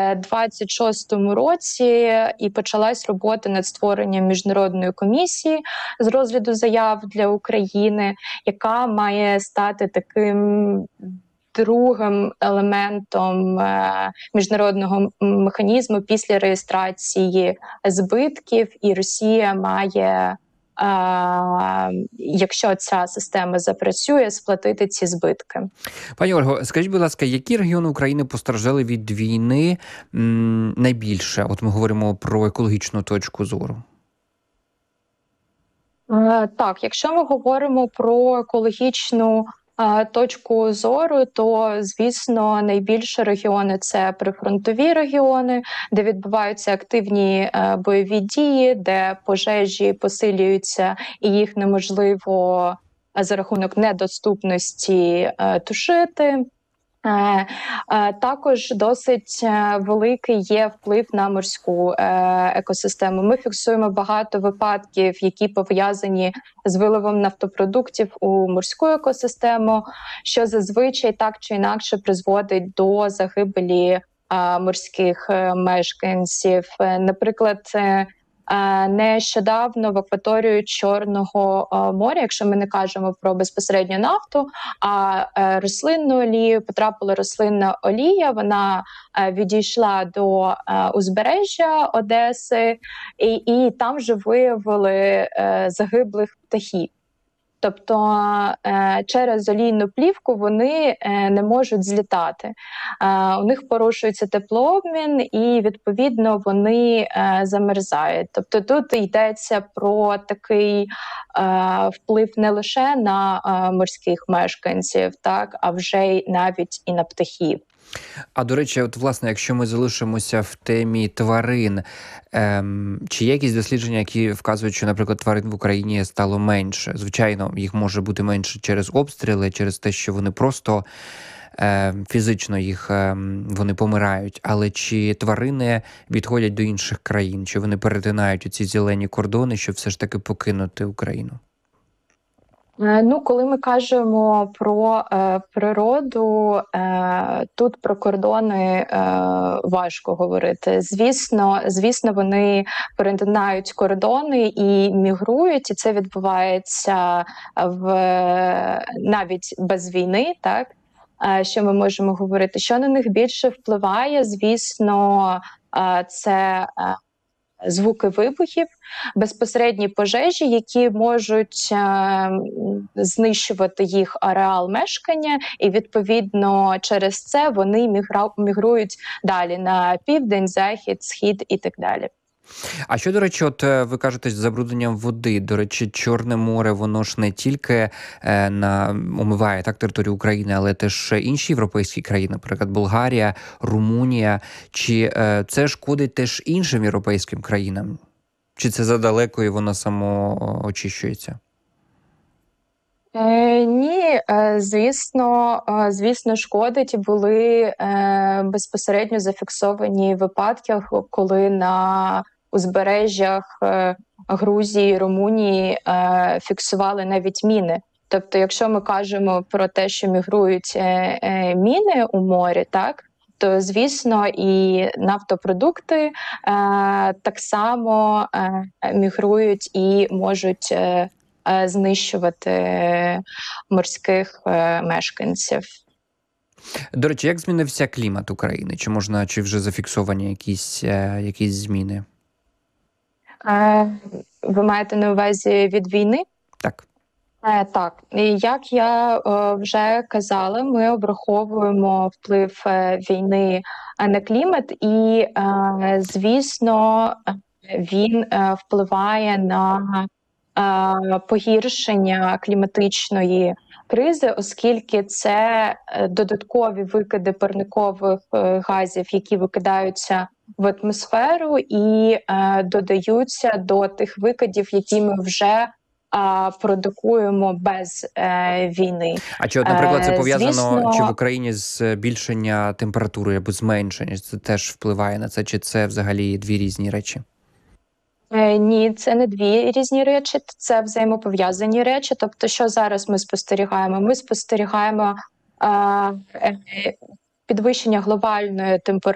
26-му році і почалась робота над створенням міжнародної комісії з розгляду заяв для України, яка має стати таким другим елементом міжнародного механізму після реєстрації збитків, і Росія має, якщо ця система запрацює, сплатити ці збитки. Пані Ольго, скажіть, будь ласка, які регіони України постраждали від війни найбільше? От ми говоримо про екологічну точку зору. Так, якщо ми говоримо про екологічну точку зору, то, звісно, найбільше регіони – це прифронтові регіони, де відбуваються активні бойові дії, де пожежі посилюються і їх неможливо за рахунок недоступності тушити. Також досить великий є вплив на морську екосистему. Ми фіксуємо багато випадків, які пов'язані з виловом нафтопродуктів у морську екосистему, що зазвичай так чи інакше призводить до загибелі морських мешканців. Наприклад, нещодавно в акваторію Чорного моря, якщо ми не кажемо про безпосередньо нафту, а рослинну олію, потрапила рослинна олія, вона відійшла до узбережжя Одеси, і там же виявили загиблих птахів. Тобто через олійну плівку вони не можуть злітати. У них порушується теплообмін і, відповідно, вони замерзають. Тобто тут йдеться про такий вплив не лише на морських мешканців, так, а вже й навіть і на птахів. А, до речі, от, власне, якщо ми залишимося в темі тварин, чи є якісь дослідження, які вказують, що, наприклад, тварин в Україні стало менше? Звичайно, їх може бути менше через обстріли, через те, що вони просто фізично вони помирають. Але чи тварини відходять до інших країн? Чи вони перетинають оці зелені кордони, щоб все ж таки покинути Україну? Ну, коли ми кажемо про природу, тут про кордони важко говорити. Звісно, вони перетинають кордони і мігрують, і це відбувається навіть без війни, так? Що ми можемо говорити? Що на них більше впливає? Звісно, це звуки вибухів, безпосередні пожежі, які можуть знищувати їх ареал мешкання, і, відповідно, через це вони мігрують далі на південь, захід, схід і так далі. А що, до речі, от ви кажете, з забрудненням води, до речі, Чорне море, воно ж не тільки омиває так територію України, але теж інші європейські країни, наприклад, Болгарія, Румунія. Чи це шкодить теж іншим європейським країнам? Чи це задалеко і воно само очищується? Ні, звісно, шкодить. Були безпосередньо зафіксовані випадки, коли на узбережжях Грузії, Румунії фіксували навіть міни. Тобто, якщо ми кажемо про те, що мігрують міни у морі, так, то, звісно, і нафтопродукти так само мігрують і можуть знищувати морських мешканців. До речі, як змінився клімат України? Чи вже зафіксовані якісь зміни? Ви маєте на увазі від війни? Так. Так, як я вже казала, ми обраховуємо вплив війни на клімат, і, звісно, він впливає на погіршення кліматичної кризи, оскільки це додаткові викиди парникових газів, які викидаються в атмосферу і додаються до тих викидів, які ми вже продукуємо без війни. А чи, наприклад, це пов'язано чи в Україні збільшення температури або зменшення? Це теж впливає на це? Чи це взагалі дві різні речі? Ні, це не дві різні речі, це взаємопов'язані речі. Тобто, що зараз ми спостерігаємо? Ми спостерігаємо підвищення глобальної температури